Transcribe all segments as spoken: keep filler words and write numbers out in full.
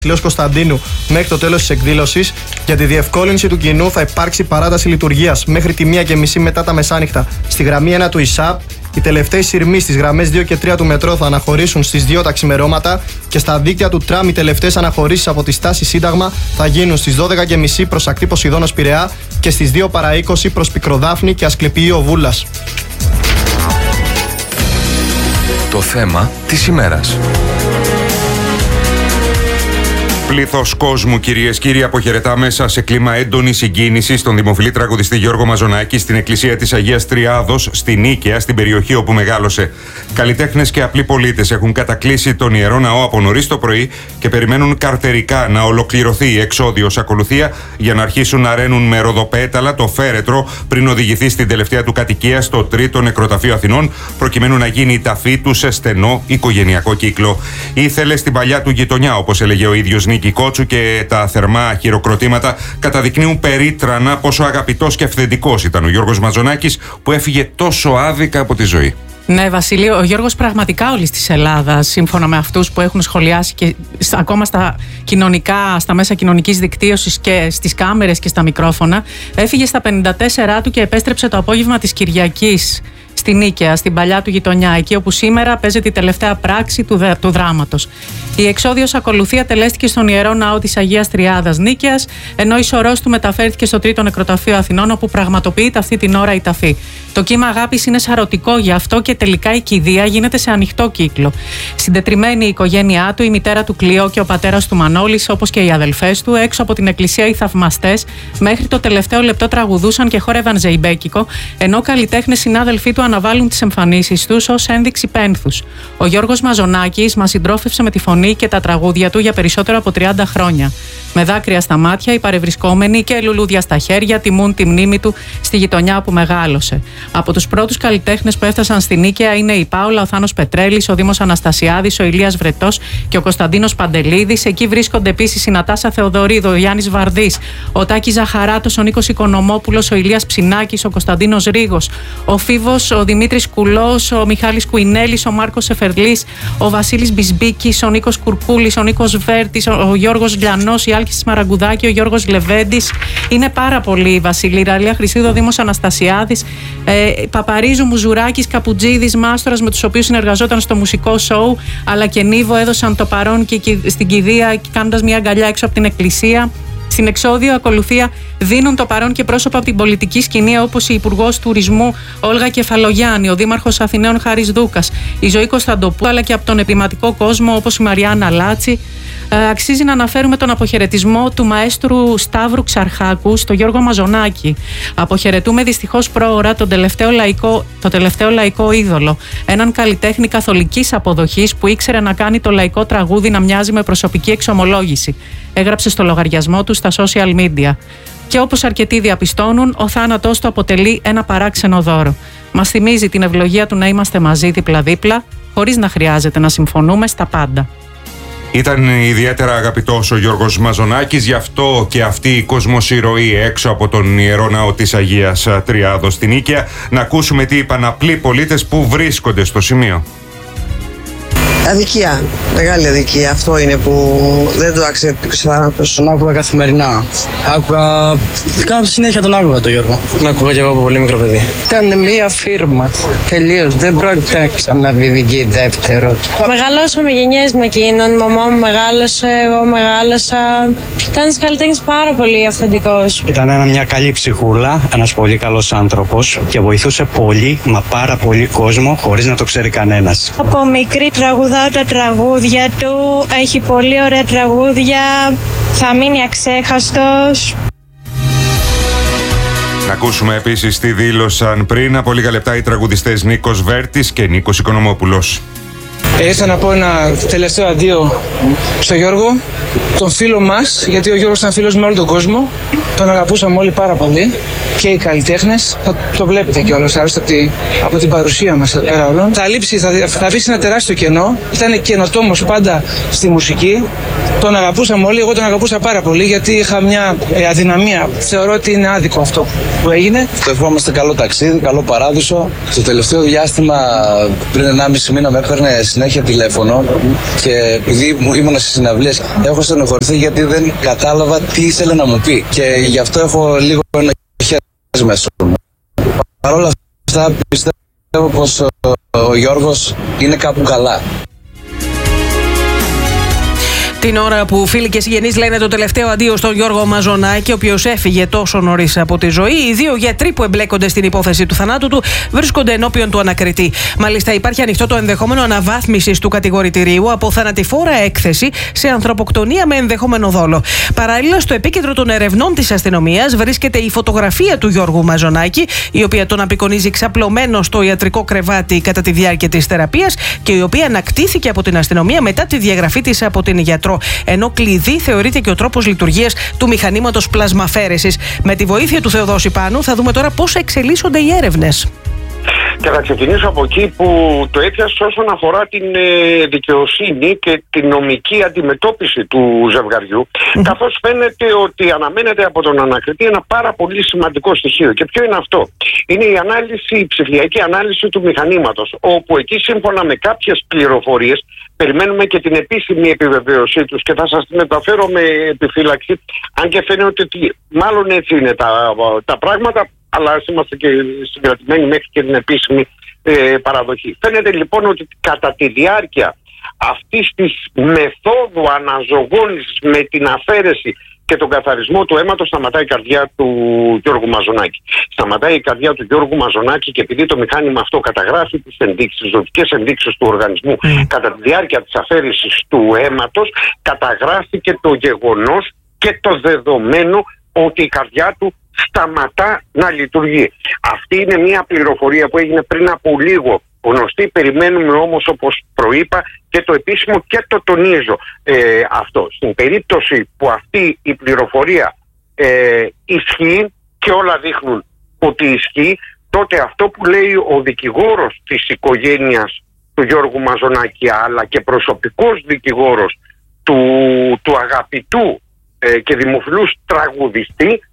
Βασιλέως Κωνσταντίνου μέχρι το τέλος της εκδήλωσης. Για τη διευκόλυνση του κοινού θα υπάρξει παράταση λειτουργίας μέχρι τη μία και μισή μετά τα μεσάνυχτα. Στη γραμμή ένα του ΙΣΑΠ, οι τελευταίοι σειρμοί στις γραμμές δύο και τρία του μετρό θα αναχωρήσουν στις δύο τα ξημερώματα και στα δίκτυα του τραμ οι τελευταίες αναχωρήσεις από τη στάση Σύνταγμα θα γίνουν στις δώδεκα και μισή προς ακτή Ποσειδώνος Πειραιά και στις δύο παρά είκοσι προς Πικροδάφνη και Ασκληπιείο Βούλας. Το θέμα της ημέρας. Πλήθος κόσμου, κυρίες και κύριοι, αποχαιρετά μέσα σε κλίμα έντονης συγκίνησης τον δημοφιλή τραγουδιστή Γιώργο Μαζονάκη στην εκκλησία της Αγίας Τριάδος στη Νίκαια, στην περιοχή όπου μεγάλωσε. Καλλιτέχνες και απλοί πολίτες έχουν κατακλείσει τον Ιερό Ναό από νωρίς το πρωί και περιμένουν καρτερικά να ολοκληρωθεί η εξόδιος ακολουθία για να αρχίσουν να ραίνουν με ροδοπέταλα το φέρετρο πριν οδηγηθεί στην τελευταία του κατοικία στο τρίτο νεκροταφείο Αθηνών, προκειμένου να γίνει η ταφή του σε στενό οικογενειακό κύκλο. Ήθελε στην παλιά του γειτονιά, όπως έλεγε ο ίδιος Νίκη Κότσου, και τα θερμά χειροκροτήματα καταδεικνύουν περίτρανα πόσο αγαπητός και αυθεντικός ήταν ο Γιώργος Μαζονάκης, που έφυγε τόσο άδικα από τη ζωή. Ναι, Βασίλη, ο Γιώργος πραγματικά όλης της Ελλάδας, σύμφωνα με αυτούς που έχουν σχολιάσει και ακόμα στα κοινωνικά, στα μέσα κοινωνικής δικτύωσης και στις κάμερες και στα μικρόφωνα, έφυγε στα πενήντα τέσσερα του και επέστρεψε το απόγευμα της Κυριακής στη Νίκαια, στην παλιά του γειτονιά, εκεί όπου σήμερα παίζεται η τελευταία πράξη του, δε, του δράματος. Η εξόδιος ακολουθία τελέστηκε στον Ιερό Ναό της Αγίας Τριάδας Νίκαιας, ενώ η σωρός του μεταφέρθηκε στο τρίτο νεκροταφείο Αθηνών, όπου πραγματοποιείται αυτή την ώρα η ταφή. Το κύμα αγάπης είναι σαρωτικό, γι' αυτό και τελικά η κηδεία γίνεται σε ανοιχτό κύκλο. Συντετριμένη η οικογένειά του, η μητέρα του Κλειό και ο πατέρας του Μανώλης, όπως και οι αδελφές του, έξω από την εκκλησία οι θαυμαστές μέχρι το τελευταίο λεπτό τραγουδούσαν και χόρευαν ζεϊμπέκικο, ενώ καλλιτέχνες συνάδελφοί του αναβάλουν τις εμφανίσεις τους ως ένδειξη πένθους. Ο Γιώργος Μαζονάκης μας συντρόφευσε με τη φωνή και τα τραγούδια του για περισσότερο από τριάντα χρόνια. Με δάκρυα στα μάτια, οι παρευρισκόμενοι και λουλούδια στα χέρια τιμούν τη μνήμη του στη γειτονιά που μεγάλωσε. Από τους πρώτους καλλιτέχνες που έφτασαν στη Νίκαια είναι η Πάολα, ο Θάνος Πετρέλης, ο Δήμος Αναστασιάδης, ο Ηλίας Βρετός και ο Κωνσταντίνος Παντελίδης. Εκεί βρίσκονται επίσης η Νατάσα Θεοδωρίδου, ο Γιάννης Βαρδής, ο Τάκης Ζαχαράτος, ο Νίκος Οικονομόπουλος, ο Ηλίας Ψινάκης, ο Κωνσταντίνος Ρίγος, ο Φίβος, ο Δημήτρης Κουλός, ο Μιχάλης Κουινέλης, ο Μάρκος Σεφερλής, ο Βασίλης Μπισμπίκης, ο Νίκος Κουρκούλης, ο Νίκος Βέρτης, ο Γιώργος Λιανός, η Άλκης Μαραγκουδάκη, ο Γιώργος Λεβέντης. Είναι πάρα πολλοί, Βασίλη. Ραλία Χρυσίδο, Δήμος Αναστασιάδης, ε, Παπαρίζου, Μουζουράκης, Καπουτζίδης, Μάστορας, με τους οποίους συνεργαζόταν στο μουσικό σοου, αλλά και Νίβο έδωσαν το παρόν και στην κηδεία, κάνοντας μια αγκαλιά έξω από την εκκλησία. Στην εξόδιο ακολουθία δίνουν το παρόν και πρόσωπα από την πολιτική σκηνή, όπως η Υπουργός Τουρισμού Όλγα Κεφαλογιάννη, ο Δήμαρχος Αθηναίων Χάρης Δούκας, η Ζωή Κωνσταντοπούλου, αλλά και από τον επιματικό κόσμο όπως η Μαριάννα Λάτση. Ε, αξίζει να αναφέρουμε τον αποχαιρετισμό του μαέστρου Σταύρου Ξαρχάκου στο Γιώργο Μαζονάκη. Αποχαιρετούμε δυστυχώς πρόωρα τον τελευταίο λαϊκό, το τελευταίο λαϊκό είδωλο. Έναν καλλιτέχνη καθολικής αποδοχής που ήξερε να κάνει το λαϊκό τραγούδι να μοιάζει με προσωπική εξομολόγηση. Έγραψε στο λογαριασμό του στα social media. Και όπως αρκετοί διαπιστώνουν, ο θάνατός του αποτελεί ένα παράξενο δώρο. Μας θυμίζει την ευλογία του να είμαστε μαζί δίπλα-δίπλα, χωρίς να χρειάζεται να συμφωνούμε στα πάντα. Ήταν ιδιαίτερα αγαπητός ο Γιώργος Μαζονάκης, γι' αυτό και αυτή η κοσμοσυρωή έξω από τον Ιερό Ναό της Αγίας Τριάδος στην Νίκαια. Να ακούσουμε τι είπαν απλοί πολίτες που βρίσκονται στο σημείο. Αδικία, μεγάλη αδικία. Αυτό είναι που δεν το άξιζα. Τον άκουγα καθημερινά. Άκουγα. Κάνω συνέχεια τον άκουγα τον Γιώργο. Τον άκουγα και εγώ από πολύ μικρό παιδί. Ήταν μία φίρμα. Τελείως. Δεν πρόκειται να ξαναβγεί δεύτερο. Μεγαλώσαμε γενιές με εκείνον. Η μαμά μου μεγάλωσε, εγώ μεγάλωσα. Ήταν ένας καλλιτέχνης πάρα πολύ αυθεντικός. Ήταν ένα, μια καλή ψυχούλα, ένας πολύ καλός άνθρωπος και βοηθούσε πολύ, μα πάρα πολύ κόσμο χωρίς να το ξέρει κανένας. Από μικρή τραγουδά τα τραγούδια του, έχει πολύ ωραία τραγούδια, θα μείνει αξέχαστος. Να ακούσουμε επίσης τι δήλωσαν πριν από λίγα λεπτά οι τραγουδιστές Νίκος Βέρτης και Νίκος Οικονομόπουλος. Ήρθα να πω ένα τελευταίο αντίο στο Γιώργο, τον φίλο μας, γιατί ο Γιώργος ήταν φίλος με όλο τον κόσμο. Τον αγαπούσαμε όλοι πάρα πολύ και οι καλλιτέχνες. Θα το βλέπετε κιόλας άλλωστε από την παρουσία μας εδώ πέρα όλων. Θα λείψει, θα, θα αφήσει ένα τεράστιο κενό. Ήταν καινοτόμος πάντα στη μουσική. Τον αγαπούσαμε όλοι, εγώ τον αγαπούσα πάρα πολύ γιατί είχα μια ε, αδυναμία. Θεωρώ ότι είναι άδικο αυτό που έγινε. Το ευχόμαστε καλό ταξίδι, καλό παράδεισο. Στο τελευταίο διάστημα, πριν ενάμιση μήνα, με έπαιρνε συνέχεια τηλέφωνο και επειδή μου ήμουν στις συναυλίες, έχω στενοχωρηθεί γιατί δεν κατάλαβα τι ήθελε να μου πει. Και γι' αυτό έχω λίγο ενοχές μέσα μου. Παρ' όλα αυτά, πιστεύω πως ο, ο Γιώργος είναι κάπου καλά. Την ώρα που φίλοι και συγγενείς λένε το τελευταίο αντίο στον Γιώργο Μαζονάκη, ο οποίος έφυγε τόσο νωρίς από τη ζωή, οι δύο γιατροί που εμπλέκονται στην υπόθεση του θανάτου του βρίσκονται ενώπιον του ανακριτή. Μάλιστα, υπάρχει ανοιχτό το ενδεχόμενο αναβάθμισης του κατηγορητηρίου από θανατηφόρα έκθεση σε ανθρωποκτονία με ενδεχόμενο δόλο. Παράλληλα, στο επίκεντρο των ερευνών της αστυνομίας βρίσκεται η φωτογραφία του Γιώργου Μαζονάκη, η οποία τον απεικονίζει ξαπλωμένο στο ιατρικό κρεβάτι κατά τη διάρκεια της θεραπείας και η οποία ανακτήθηκε από την αστυνομία μετά τη διαγραφή της από την γιατρό. Ενώ κλειδί θεωρείται και ο τρόπος λειτουργίας του μηχανήματος πλασμαφέρεσης. Με τη βοήθεια του Θεοδόση Πάνου θα δούμε τώρα πώς εξελίσσονται οι έρευνες. Και θα ξεκινήσω από εκεί που το έπιασε όσον αφορά την ε, δικαιοσύνη και την νομική αντιμετώπιση του ζευγαριού, mm. καθώς φαίνεται ότι αναμένεται από τον ανακριτή ένα πάρα πολύ σημαντικό στοιχείο. Και ποιο είναι αυτό? Είναι η ανάλυση, η ψηφιακή ανάλυση του μηχανήματος, όπου εκεί σύμφωνα με κάποιες πληροφορίες περιμένουμε και την επίσημη επιβεβαίωσή τους και θα σας την μεταφέρω με επιφύλαξη, αν και φαίνεται ότι μάλλον έτσι είναι τα, τα πράγματα, αλλά ας είμαστε και συγκρατημένοι μέχρι και την επίσημη ε, παραδοχή. Φαίνεται λοιπόν ότι κατά τη διάρκεια αυτής της μεθόδου αναζωογόνησης με την αφαίρεση και τον καθαρισμό του αίματος σταματάει η καρδιά του Γιώργου Μαζονάκη. Σταματάει η καρδιά του Γιώργου Μαζονάκη και επειδή το μηχάνημα αυτό καταγράφει τις ενδείξεις, τις ζωτικές ενδείξεις του οργανισμού mm. κατά τη διάρκεια της αφαίρεσης του αίματος, καταγράφει και το γεγονός και το δεδομένο ότι η καρδιά του σταματά να λειτουργεί. Αυτή είναι μια πληροφορία που έγινε πριν από λίγο γνωστή. Περιμένουμε όμως, όπως προείπα, και το επίσημο και το τονίζω ε, αυτό. Στην περίπτωση που αυτή η πληροφορία ε, ισχύει και όλα δείχνουν ότι ισχύει, τότε αυτό που λέει ο δικηγόρος της οικογένειας του Γιώργου Μαζονάκη, αλλά και προσωπικός δικηγόρος του, του αγαπητού ε, και δημοφιλούς τραγουδιστή,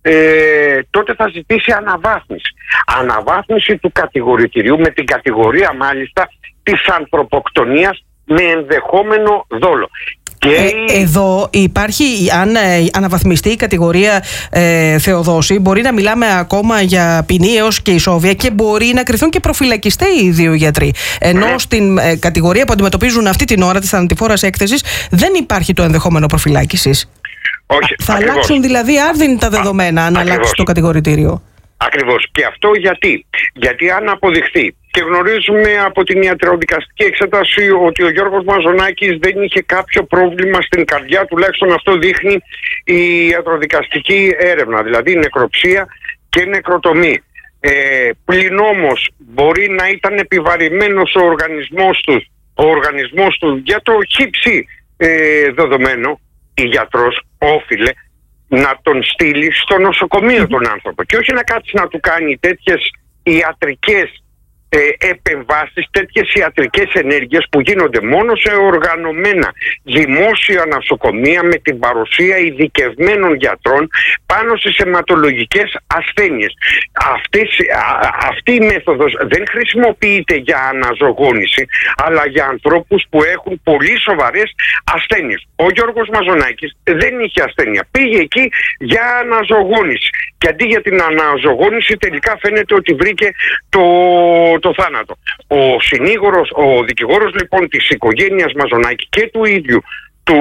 Ε, τότε θα ζητήσει αναβάθμιση. Αναβάθμιση του κατηγορητηρίου με την κατηγορία μάλιστα της ανθρωποκτονίας με ενδεχόμενο δόλο. Και ε, εδώ υπάρχει, αν ε, αναβαθμιστεί η κατηγορία ε, Θεοδόση, μπορεί να μιλάμε ακόμα για ποινή έως και ισόβια και μπορεί να κριθούν και προφυλακιστέ οι δύο γιατροί. Ενώ ε. στην ε, κατηγορία που αντιμετωπίζουν αυτή την ώρα της θανατηφόρας έκθεσης δεν υπάρχει το ενδεχόμενο προφυλάκησης. Όχι, θα ακριβώς. αλλάξουν δηλαδή άρδιν τα δεδομένα Α, αν ακριβώς. αλλάξει το κατηγορητήριο. Ακριβώς. Και αυτό γιατί. Γιατί αν αποδειχθεί, και γνωρίζουμε από την ιατροδικαστική εξέταση ότι ο Γιώργος Μαζονάκης δεν είχε κάποιο πρόβλημα στην καρδιά, τουλάχιστον αυτό δείχνει η ιατροδικαστική έρευνα, δηλαδή νεκροψία και νεκροτομή. Ε, πλην όμως μπορεί να ήταν επιβαρημένος ο οργανισμός του, ο οργανισμός του για το χύψη ε, δεδομένο, η γιατρός όφιλε να τον στείλει στο νοσοκομείο τον άνθρωπο και όχι να κάτσει να του κάνει τέτοιες ιατρικές ε, επεμβάσεις, τέτοιες ιατρικές ενέργειες που γίνονται μόνο σε οργανωμένα δημόσια νοσοκομεία με την παρουσία ειδικευμένων γιατρών πάνω στις αιματολογικές ασθένειες. Αυτές, α, αυτή η μέθοδος δεν χρησιμοποιείται για αναζωογόνηση, αλλά για ανθρώπους που έχουν πολύ σοβαρές ασθένειες. Ο Γιώργος Μαζονάκης δεν είχε ασθένεια. Πήγε εκεί για αναζωογόνηση. Και αντί για την αναζωογόνηση τελικά φαίνεται ότι βρήκε το, το θάνατο. Ο συνήγορος, ο δικηγόρος λοιπόν της οικογένειας Μαζονάκη και του ίδιου του,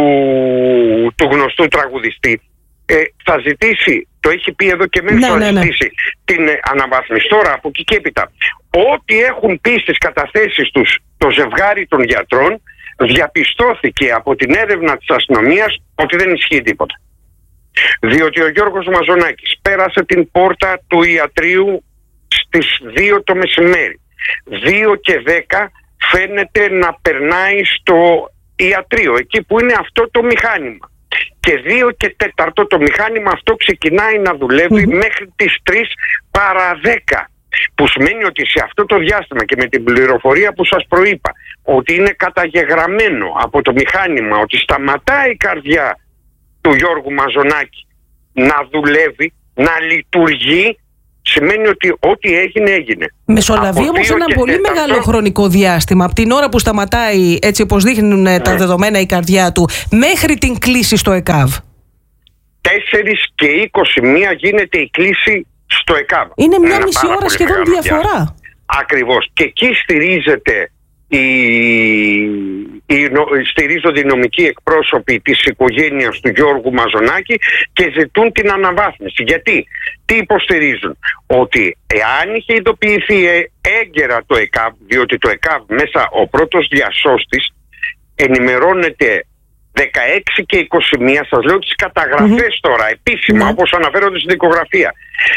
του γνωστού τραγουδιστή ε, θα ζητήσει, το έχει πει εδώ και μέσα, ναι, θα ναι, ζητήσει ναι. την ε, αναβάθμιση. Τώρα από εκεί και έπειτα, ό,τι έχουν πει στις καταθέσεις τους το ζευγάρι των γιατρών, διαπιστώθηκε από την έρευνα της αστυνομίας ότι δεν ισχύει τίποτα. Διότι ο Γιώργος Μαζονάκης πέρασε την πόρτα του ιατρίου στις δύο το μεσημέρι. δύο και δέκα φαίνεται να περνάει στο ιατρείο, εκεί που είναι αυτό το μηχάνημα. Και δύο και τέταρτο το μηχάνημα αυτό ξεκινάει να δουλεύει mm-hmm. μέχρι τις τρεις παρά δέκα. Που σημαίνει ότι σε αυτό το διάστημα και με την πληροφορία που σας προείπα, ότι είναι καταγεγραμμένο από το μηχάνημα ότι σταματάει η καρδιά του Γιώργου Μαζονάκη να δουλεύει, να λειτουργεί, σημαίνει ότι ό,τι έγινε έγινε. Μεσολαβεί όμως ένα πολύ τέταρτο... μεγάλο χρονικό διάστημα. Από την ώρα που σταματάει, έτσι όπως δείχνουν ναι. τα δεδομένα, η καρδιά του, μέχρι την κλήση στο ΕΚΑΒ. τέσσερις και είκοσι μία γίνεται η κλήση στο ΕΚΑΒ. Είναι μια είναι μισή ώρα σχεδόν διαφορά. Ακριβώς. Και εκεί στηρίζεται η... Η... στηρίζονται οι νομικοί εκπρόσωποι της οικογένειας του Γιώργου Μαζονάκη και ζητούν την αναβάθμιση. Γιατί, τι υποστηρίζουν? Ότι εάν είχε ειδοποιηθεί έγκαιρα το ΕΚΑΒ, διότι το ΕΚΑΒ μέσα ο πρώτος διασώστης ενημερώνεται δεκαέξι και είκοσι μία, σας λέω τις καταγραφές mm-hmm. τώρα, επίσημα, mm-hmm. όπως αναφέρονται στην δικογραφία.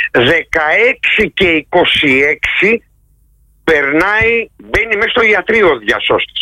δεκαέξι και είκοσι έξι περνάει, μπαίνει μέσα στο ιατρείο ο διασώστης.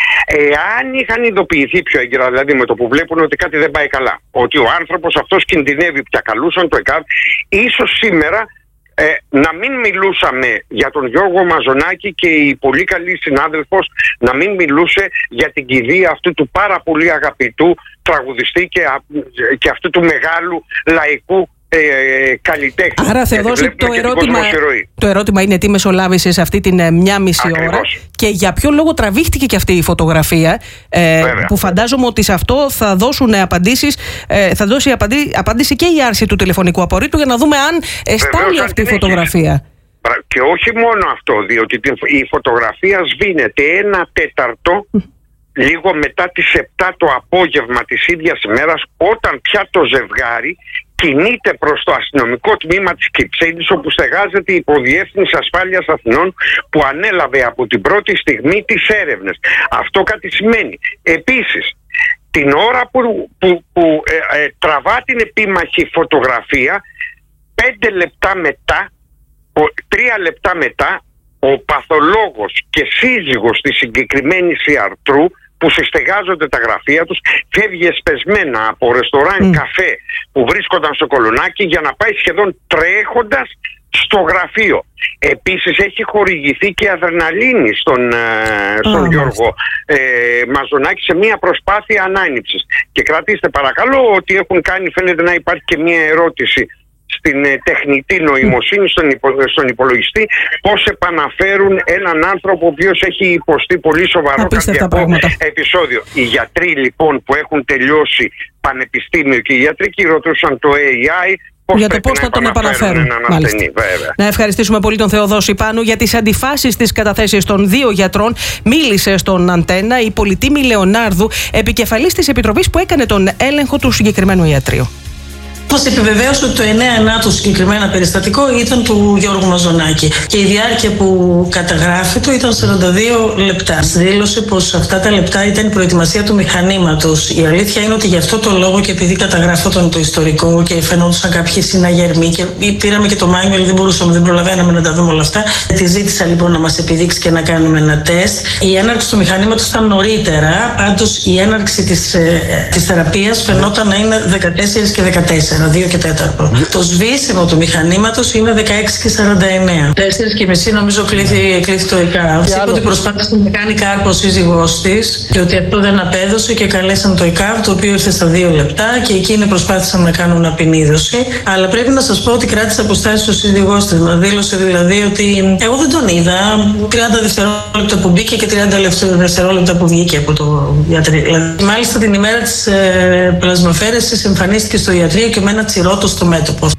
Εάν είχαν ειδοποιηθεί πιο έγκαιρα, δηλαδή με το που βλέπουν ότι κάτι δεν πάει καλά, ότι ο άνθρωπος αυτός κινδυνεύει, πια καλούσαν το ΕΚΑΒ, ίσως σήμερα ε, να μην μιλούσαμε για τον Γιώργο Μαζονάκη και η πολύ καλή συνάδελφος να μην μιλούσε για την κηδεία αυτού του πάρα πολύ αγαπητού τραγουδιστή και, και αυτού του μεγάλου λαϊκού Ε, καλλιτέχνη. Άρα Θεοδόση, το ερώτημα, το ερώτημα είναι τι μεσολάβησε σε αυτή την μια μισή Ακριβώς. ώρα και για ποιο λόγο τραβήχτηκε και αυτή η φωτογραφία ε, που φαντάζομαι ότι σε αυτό θα δώσουν απαντήσεις, ε, θα δώσει απαντή, απάντηση και η άρση του τηλεφωνικού απορρίτου για να δούμε αν εστάλει αυτή η φωτογραφία. Έχεις. Και όχι μόνο αυτό, διότι η φωτογραφία σβήνεται ένα τέταρτο λίγο μετά τις επτά το απόγευμα της ίδιας ημέρας, όταν πια το ζευγάρι κινείται προς το αστυνομικό τμήμα της Κυψέλης, όπου στεγάζεται η Υποδιεύθυνση Ασφάλειας Αθηνών, που ανέλαβε από την πρώτη στιγμή τις έρευνες. Αυτό κάτι σημαίνει. Επίσης, την ώρα που, που, που ε, ε, τραβά την επίμαχη φωτογραφία, πέντε λεπτά μετά, ο, τρία λεπτά μετά, ο παθολόγος και σύζυγος της συγκεκριμένης ιατρού, που συστεγάζονται τα γραφεία τους, φεύγει εσπεσμένα από ρεστοράν mm. καφέ που βρίσκονταν στο Κολονάκι για να πάει σχεδόν τρέχοντας στο γραφείο. Επίσης έχει χορηγηθεί και αδρεναλίνη στον, στον oh, Γιώργο ε, Μαζονάκη σε μια προσπάθεια ανάνυψης. Και κρατήστε παρακαλώ ότι έχουν κάνει, φαίνεται να υπάρχει και μια ερώτηση στην ε, τεχνητή νοημοσύνη, στον, υπο, στον υπολογιστή, πώς επαναφέρουν έναν άνθρωπο ο οποίος έχει υποστεί πολύ σοβαρό καρδιακό επεισόδιο. Οι γιατροί λοιπόν που έχουν τελειώσει πανεπιστήμιο και οι ιατρικοί ρωτούσαν το έι άι πώς για το πώς θα τον επαναφέρουν. Ασθενή, να ευχαριστήσουμε πολύ τον Θεοδόση Πάνου για τις αντιφάσεις της καταθέσεις των δύο γιατρών. Μίλησε στον Αντένα η Πολυτίμη Λεωνάρδου, επικεφαλής της επιτροπής που έκανε τον έλεγχο του συγκεκριμένου ιατρείου. Μας επιβεβαίωσε ότι το εννέα εννέα το συγκεκριμένα περιστατικό ήταν του Γιώργου Μαζονάκη και η διάρκεια που καταγράφει του ήταν σαράντα δύο λεπτά. Δήλωσε πως αυτά τα λεπτά ήταν η προετοιμασία του μηχανήματος. Η αλήθεια είναι ότι γι' αυτό το λόγο και επειδή καταγράφονταν το ιστορικό και φαινόντουσαν κάποιοι συναγερμοί και πήραμε και το manual, δεν μπορούσαμε, δεν προλαβαίναμε να τα δούμε όλα αυτά. Τη ζήτησα λοιπόν να μας επιδείξει και να κάνουμε ένα τεστ. Η έναρξη του μηχανήματος ήταν νωρίτερα, πάντως η έναρξη της, ε, της θεραπείας φαινόταν να είναι δεκατέσσερα και δεκατέσσερα. δύο και τέταρτο. Το σβήσιμο του μηχανήματος είναι δεκαέξι και σαράντα εννέα. τέσσερα και μισή νομίζω κλείθη, κλείθη το ΕΚΑΒ. Είπε ότι προσπάθησε να κάνει κάρπο ο σύζυγός της και ότι αυτό δεν απέδωσε και καλέσαν το ΕΚΑΒ, το οποίο ήρθε στα δύο λεπτά και εκείνοι προσπάθησαν να κάνουν απεινίδωση. Αλλά πρέπει να σας πω ότι κράτησε αποστάσεις ο σύζυγός της. Μα δήλωσε δηλαδή ότι εγώ δεν τον είδα. τριάντα δευτερόλεπτα που μπήκε και τριάντα δευτερόλεπτα που βγήκε από το ιατρείο. Μάλιστα την ημέρα της ε, πλασμαφαίρεσης εμφανίστηκε στο ιατρείο και με ένα τσιρότο στο μέτωπο.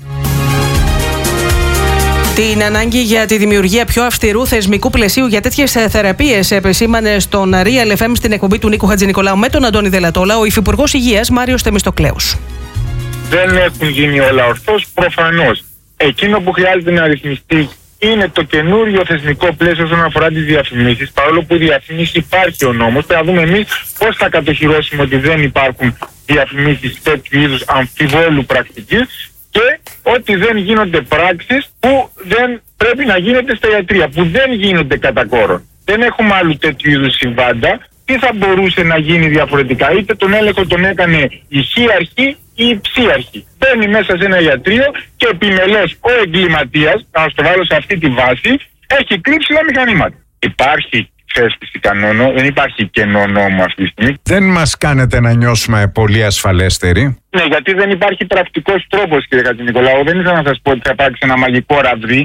Την ανάγκη για τη δημιουργία πιο αυστηρού θεσμικού πλαισίου για τέτοιες θεραπείες επεσήμανε στον Real εφ εμ στην εκπομπή του Νίκου Χατζηνικολάου με τον Αντώνη Δελατόλα ο Υφυπουργός Υγείας Μάριος Θεμιστοκλέους. Δεν έχουν γίνει όλα ορθώς, προφανώς. Εκείνο που χρειάζεται να ρυθμιστεί είναι το καινούριο θεσμικό πλαίσιο όσον αφορά τις διαφημίσεις. Παρόλο που η διαφήμιση υπάρχει ο νόμος, πρέπει να δούμε εμείς πώς θα κατοχυρώσουμε ότι δεν υπάρχουν διαφημίσεις τέτοιου είδους αμφιβόλου πρακτικής και ότι δεν γίνονται πράξεις που δεν πρέπει να γίνονται στα ιατρεία, που δεν γίνονται κατά κόρον. Δεν έχουμε άλλου τέτοιου είδους συμβάντα. Τι θα μπορούσε να γίνει διαφορετικά? Είτε τον έλεγχο τον έκανε η χ αρχή, η ψίαρχη. Μπαίνει μέσα σε ένα ιατρείο και επιμελώς ο εγκληματίας, να το βάλω σε αυτή τη βάση, έχει κρύψει τα μηχανήματα. Υπάρχει θέσπιση κανόνο, δεν υπάρχει κενό νόμο αυτή τη στιγμή. Δεν μας κάνετε να νιώσουμε πολύ ασφαλέστεροι. Ναι, γιατί δεν υπάρχει πρακτικός τρόπος, κύριε Χατζηνικολάου. Δεν ήθελα να σας πω ότι θα υπάρξει ένα μαγικό ραβδί.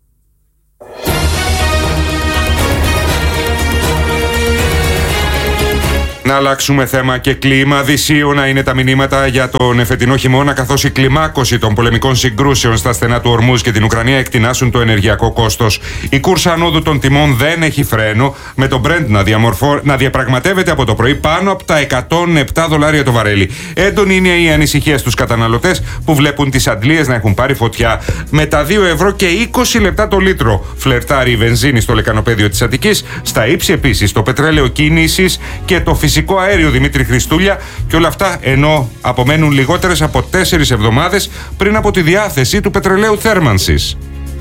Να αλλάξουμε θέμα και κλίμα. Δυσίωνα είναι τα μηνύματα για τον εφετινό χειμώνα, καθώς η κλιμάκωση των πολεμικών συγκρούσεων στα στενά του Ορμούζ και την Ουκρανία εκτινάσουν το ενεργειακό κόστος. Η κούρσα ανόδου των τιμών δεν έχει φρένο, με το Brent να, διαμορφώ... να διαπραγματεύεται από το πρωί πάνω από τα εκατόν επτά δολάρια το βαρέλι. Έντονη είναι η ανησυχία στους καταναλωτές που βλέπουν τις αντλίες να έχουν πάρει φωτιά. Με τα δύο ευρώ και είκοσι λεπτά το λίτρο φλερτάρει η βενζίνη στο λεκανοπέδιο της Αττικής, στα ύψη επίσης το πετρέλαιο κίνησης και το φυσικό αέριο, Δημήτρη Χριστούλια, και όλα αυτά ενώ απομένουν λιγότερες από τέσσερις εβδομάδες πριν από τη διάθεση του πετρελαίου θέρμανσης.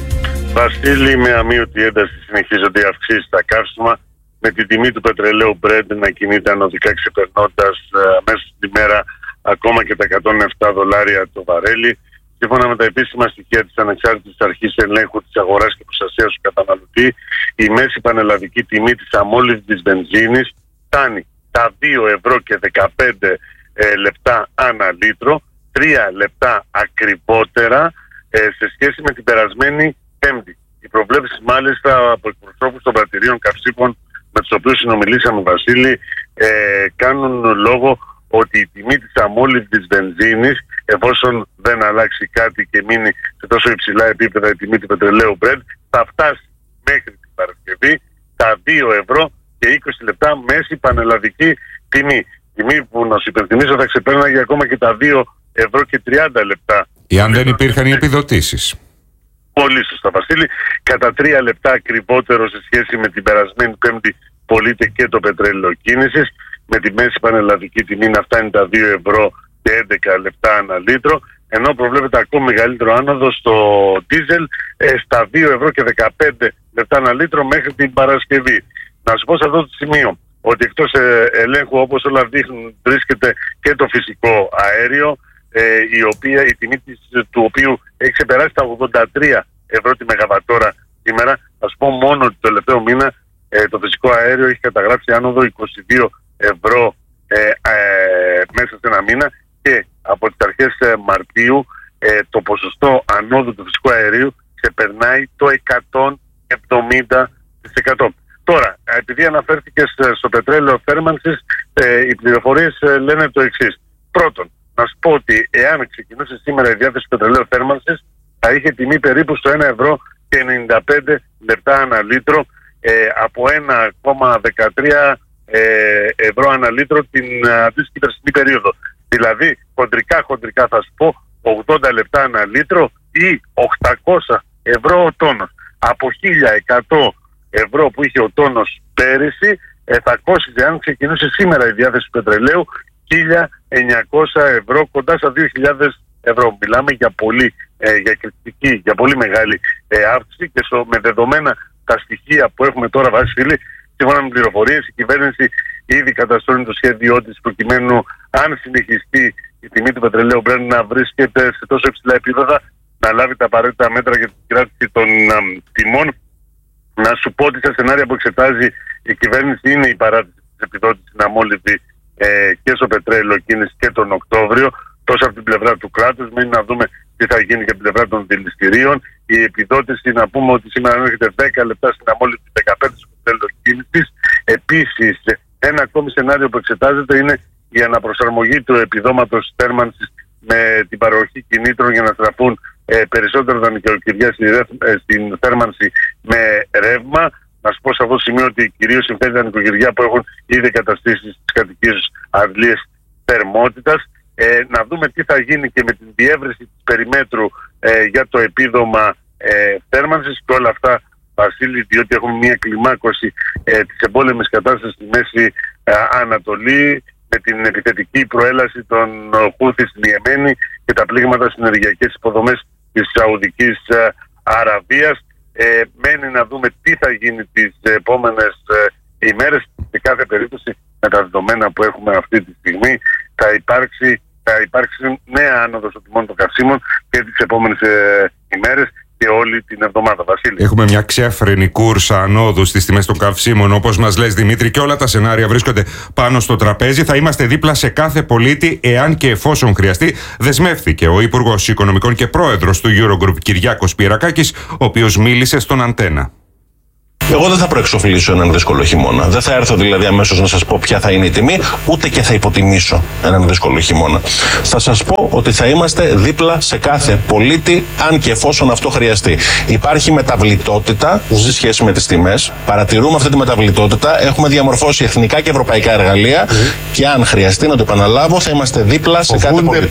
Βασίλη, με αμείωτη ένταση συνεχίζονται οι αυξήσεις στα καύσιμα, με την τιμή του πετρελαίου Brent να κινείται ανωδικά, ξεπερνώντας ε, μέσα στην ημέρα ακόμα και τα εκατόν επτά δολάρια το βαρέλι. Σύμφωνα με τα επίσημα στοιχεία της Ανεξάρτητης Αρχής Ελέγχου της Αγοράς και Προστασίας του Καταναλωτή, η μέση πανελλαδική τιμή της αμόλυβδης βενζίνης φτάνει τα δύο ευρώ και δεκαπέντε ε, λεπτά ανά λίτρο, τρία λεπτά ακριβότερα ε, σε σχέση με την περασμένη Πέμπτη. Οι προβλέψεις μάλιστα από εκπροσώπους των πρατηρίων καυσίμων με τους οποίους συνομιλήσαμε, Βασίλη, ε, κάνουν λόγο ότι η τιμή της αμόλυβδης βενζίνης, εφόσον δεν αλλάξει κάτι και μείνει σε τόσο υψηλά επίπεδα η τιμή του πετρελαίου Brent, θα φτάσει μέχρι την Παρασκευή τα δύο ευρώ και είκοσι λεπτά μέση πανελλαδική τιμή. Τιμή που, να σου υπενθυμίσω, θα ξεπέρναγε ακόμα και τα δύο ευρώ και τριάντα λεπτά. Εάν δεν υπήρχαν οι επιδοτήσεις. Πολύ σωστά, Βασίλη. Κατά τρία λεπτά ακριβότερο σε σχέση με την περασμένη Πέμπτη πωλείται και το πετρέλαιο κίνησης, με τη μέση πανελλαδική τιμή να φτάνει τα δύο ευρώ και έντεκα λεπτά ανά λίτρο, ενώ προβλέπεται ακόμα μεγαλύτερο άνοδο στο ντίζελ ε, στα δύο ευρώ και δεκαπέντε λεπτά ανά λίτρο μέχρι την Παρασκευή. Να σου πω σε αυτό το σημείο ότι εκτός ε, ελέγχου, όπως όλα δείχνουν, βρίσκεται και το φυσικό αέριο, ε, η, οποία, η τιμή της, του οποίου έχει ξεπεράσει τα ογδόντα τρία ευρώ τη μεγαβατόρα σήμερα. Θα σου πω μόνο ότι το τελευταίο μήνα ε, το φυσικό αέριο έχει καταγράψει άνοδο είκοσι δύο ευρώ ε, ε, μέσα σε ένα μήνα, και από τις αρχές ε, Μαρτίου ε, το ποσοστό ανόδου του φυσικού αερίου ξεπερνάει το εκατόν εβδομήντα τοις εκατό. Τώρα, επειδή αναφέρθηκε στο πετρέλαιο θέρμανσης, ε, οι πληροφορίες ε, λένε το εξής. Πρώτον, να σου πω ότι εάν ξεκινούσε σήμερα η διάθεση πετρελαίου θέρμανσης, θα είχε τιμή περίπου στο ένα ευρώ και ενενήντα πέντε λεπτά ανά λίτρο, ε, από ένα κόμμα δεκατρία ε, ευρώ ανά λίτρο την αντίστοιχη περσινή περίοδο. Δηλαδή, χοντρικά, χοντρικά θα σου πω, ογδόντα λεπτά ανά λίτρο ή οκτακόσια ευρώ ο τόνος. Από χίλια εκατό ευρώ που είχε ο τόνος πέρυσι, ε, θα κόστιζε, αν ξεκινούσε σήμερα η διάθεση του πετρελαίου, χίλια εννιακόσια ευρώ, κοντά στα δύο χιλιάδες ευρώ. Μιλάμε για πολύ, ε, για κριτική, για πολύ μεγάλη ε, αύξηση, και στο, με δεδομένα τα στοιχεία που έχουμε τώρα, Βασίλη, σύμφωνα με πληροφορίες, η κυβέρνηση ήδη καταστρώνει το σχέδιό της προκειμένου, αν συνεχιστεί η τιμή του πετρελαίου Brent να βρίσκεται σε τόσο υψηλά επίπεδα, να λάβει τα απαραίτητα μέτρα για την κράτηση των α, τιμών. Να σου πω ότι στα σενάρια που εξετάζει η κυβέρνηση είναι η παράτηση της επιδότησης στην αμόλυβδη ε, και στο πετρέλαιο κίνηση και τον Οκτώβριο, τόσο από την πλευρά του κράτους. Μένει να δούμε τι θα γίνει και από την πλευρά των δηληστηρίων. Η επιδότηση, να πούμε ότι σήμερα έρχεται δέκα λεπτά στην αμόλυβδη, δεκαπέντε στο πετρέλαιο κίνησης. Επίσης, ένα ακόμη σενάριο που εξετάζεται είναι η αναπροσαρμογή του επιδόματος θέρμανσης με την παροχή κινήτρων για να στραφούν ε, περισσότερο τα νοικοκυριά στη, ε, στην θέρμανση με ρεύμα. Να σου πω σε αυτό το σημείο ότι κυρίως συμφέρει τα νοικοκυριά που έχουν ήδη καταστήσει στις κατοικίες αντλίες θερμότητας. Ε, να δούμε τι θα γίνει και με την διεύρυνση της περιμέτρου ε, για το επίδομα ε, θέρμανσης και όλα αυτά, Βασίλη, διότι έχουμε μια κλιμάκωση ε, της εμπόλεμης κατάστασης στη Μέση ε, Ανατολή, με την επιθετική προέλαση των Χούθη στην Ιεμένη και τα πλήγματα στις ενεργειακές υποδομές της Σαουδικής ε, Αραβίας. Ε, μένει να δούμε τι θα γίνει τις επόμενες ε, ημέρες. Σε κάθε περίπτωση, με τα δεδομένα που έχουμε αυτή τη στιγμή, θα υπάρξει θα υπάρξει νέα άνοδος των τιμών των καυσίμων και τις επόμενες ε, ημέρες και όλη την εβδομάδα. Βασίλη. Έχουμε μια ξέφρενη κούρσα ανόδου στις τιμές των καυσίμων, όπως μας λες Δημήτρη, και όλα τα σενάρια βρίσκονται πάνω στο τραπέζι. Θα είμαστε δίπλα σε κάθε πολίτη, εάν και εφόσον χρειαστεί, δεσμεύθηκε ο Υπουργός Οικονομικών και Πρόεδρος του Eurogroup Κυριάκος Πυρακάκης, ο οποίος μίλησε στον Αντένα. Εγώ δεν θα προεξοφλήσω έναν δύσκολο χειμώνα. Δεν θα έρθω δηλαδή αμέσως να σας πω ποια θα είναι η τιμή, ούτε και θα υποτιμήσω έναν δύσκολο χειμώνα. Θα σας πω ότι θα είμαστε δίπλα σε κάθε πολίτη, αν και εφόσον αυτό χρειαστεί. Υπάρχει μεταβλητότητα σε σχέση με τις τιμές. Παρατηρούμε αυτή τη μεταβλητότητα. Έχουμε διαμορφώσει εθνικά και ευρωπαϊκά εργαλεία mm. και αν χρειαστεί, να το επαναλάβω, θα είμαστε δίπλα σε κάθε πολίτη.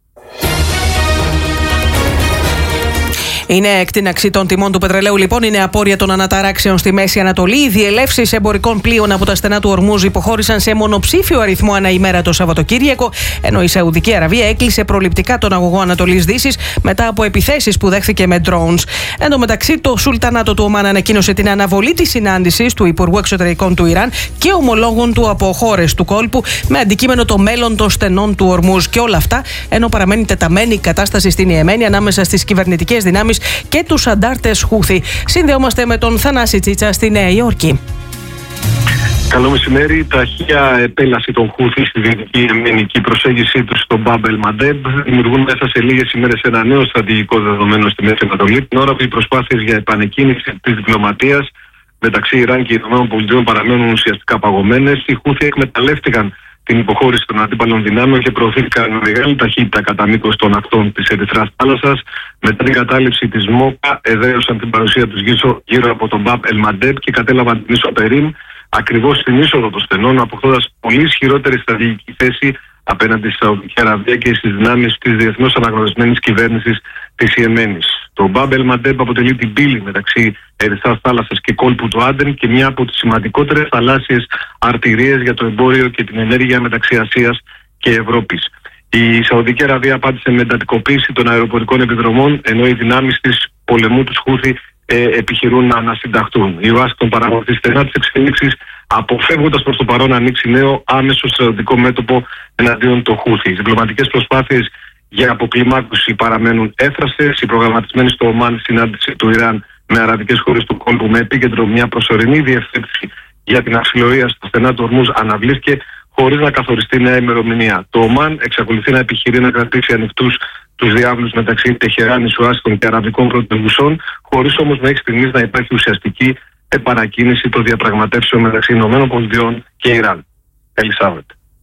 Είναι εκτείναξη των τιμών του πετρελαίου, λοιπόν. Είναι απόρρια των αναταράξεων στη Μέση Ανατολή. Οι διελεύσεις εμπορικών πλοίων από τα στενά του Ορμούζ υποχώρησαν σε μονοψήφιο αριθμό ανά ημέρα το Σαββατοκύριακο, ενώ η Σαουδική Αραβία έκλεισε προληπτικά τον αγωγό Ανατολής Δύσης μετά από επιθέσεις που δέχθηκε με drones. Εν τω μεταξύ, το Σουλτανάτο του Ομάν ανακοίνωσε την αναβολή της συνάντησης του Υπουργού Εξωτερικών του Ιράν και ομολόγων του από χώρες του κόλπου με αντικείμενο το μέλλον των στενών του Ορμούζ. Και όλα αυτά ενώ παραμένει τεταμένη η κατάσταση στην Ιεμένη ανάμεσα στις κυβερνητικές δυνάμεις και τους αντάρτες Χούθη. Συνδεόμαστε με τον Θανάση Τσίτσα στη Νέα Υόρκη. Καλό μεσημέρι. Ταχεία επέλαση των Χούθη στη δυτική ιεμενική προσέγγιση του στο Μπαμπ ελ Μαντέμπ δημιουργούν μέσα σε λίγες ημέρες ένα νέο στρατηγικό δεδομένο στη Μέση Ανατολή, την ώρα που οι προσπάθειες για επανεκκίνηση της διπλωματίας μεταξύ Ιράν και ΗΠΑ παραμένουν ουσιαστικά παγωμένες. Οι Χούθη εκμεταλλεύτηκαν την υποχώρηση των αντίπαλων δυνάμεων και προωθήθηκαν με μεγάλη ταχύτητα κατά μήκος των ακτών της Ερυθράς θάλασσας. Μετά την κατάληψη της ΜΟΚΑ, εδραίωσαν την παρουσία τους γύρω από τον Μπαμπ ελ Μαντέμπ και κατέλαβαν την ίσο Περίμ, ακριβώς στην είσοδο των στενών, αποκτώντας πολύ ισχυρότερη στρατηγική θέση απέναντι στη Σαουδική Αραβία και στις δυνάμεις της διεθνώς αναγνωρισμένης κυβέρνησης της Ιεμένης. Το Μπαμπ ελ Μαντέμπ αποτελεί την πύλη μεταξύ Ερυθράς θάλασσας και κόλπου του Άντεν και μια από τις σημαντικότερες θαλάσσιες αρτηρίες για το εμπόριο και την ενέργεια μεταξύ Ασίας και Ευρώπης. Η Σαουδική Αραβία απάντησε με εντατικοποίηση των αεροπορικών επιδρομών, ενώ οι δυνάμεις της πολεμού τους Χούθη ε, επιχειρούν να ανασυνταχτούν. Η Ουάσιγκτον παρακολουθεί στενά τις εξελίξεις, αποφεύγοντας προς το παρόν να ανοίξει νέο άμεσο στρατιωτικό μέτωπο εναντίον των Χούθη. Οι διπλωματικές προσπάθειες για αποκλιμάκωση παραμένουν έφραστες. Η προγραμματισμένη στο Ομάν συνάντηση του Ιράν με αραβικές χώρες του κόλπου με επίκεντρο μια προσωρινή διευθέτηση για την αξιολογία στα στενά του Ορμούζ αναβλήθηκε χωρίς να καθοριστεί νέα ημερομηνία. Το Ομάν εξακολουθεί να επιχειρεί να κρατήσει ανοιχτούς τους διάβλους μεταξύ Τεχεράνης, Ουάσιγκτον και αραβικών πρωτευουσών, χωρίς όμως μέχρι στιγμής να υπάρχει ουσιαστική επανακίνηση των διαπραγματεύσεων μεταξύ ΗΠΑ και Ιράν. Ελισάβετ.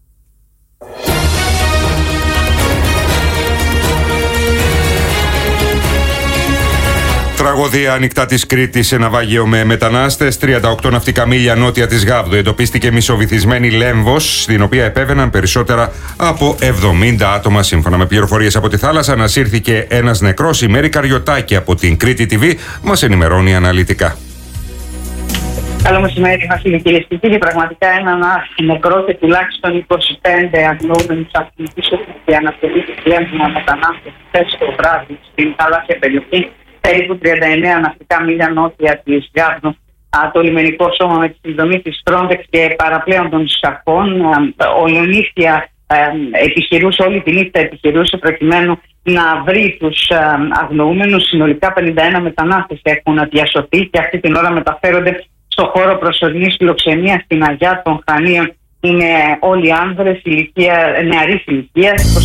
Τραγωδία ανοιχτά της Κρήτης σε ναυάγιο με μετανάστες. τριάντα οκτώ ναυτικά μίλια νότια της Γάβδου εντοπίστηκε μισοβυθισμένη λέμβος, στην οποία επέβαιναν περισσότερα από εβδομήντα άτομα. Σύμφωνα με πληροφορίες από τη θάλασσα, ανασύρθηκε ένας νεκρός. Η Μέρη Καριωτάκη από την Κρήτη τι βι μας ενημερώνει αναλυτικά. Καλό μεσημέρι, Βασίλη, κυρίες και κύριοι. Πραγματικά έναν νεκρό και τουλάχιστον είκοσι πέντε αγνοούμενους ακτιβιστές που αναπτύσσουν λέμβημα μετανάστες χθες το βράδυ στην θαλάσσια περιοχή, περίπου τριάντα εννέα ναυτικά μίλια νότια της Γάβδου. Το λιμενικό σώμα με τη συνδρομή της Frontex και παραπλέον των σκαφών ολονύχτια επιχειρούσε, όλη τη νύχτα επιχειρούσε προκειμένου να βρει τους αγνοούμενους. Συνολικά πενήντα ένα μετανάστες έχουν διασωθεί και αυτή την ώρα μεταφέρονται στο χώρο προσωρινής φιλοξενίας στην Αγιά των Χανίων. Είναι όλοι άνδρες ηλικία, νεαρής ηλικίας,